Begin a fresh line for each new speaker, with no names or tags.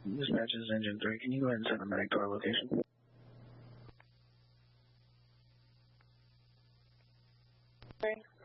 Dispatch is Engine 3. Can you go ahead and send a medic to our location?
Okay.